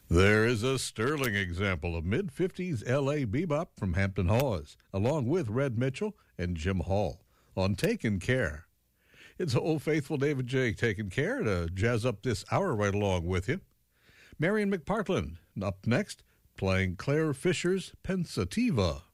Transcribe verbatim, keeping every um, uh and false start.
There is a sterling example of mid-fifties L A bebop from Hampton Hawes, along with Red Mitchell and Jim Hall, on Takin' Care. It's Old Faithful David J. taking care to jazz up this hour right along with you. Marion McPartland, up next, playing Claire Fisher's Pensativa.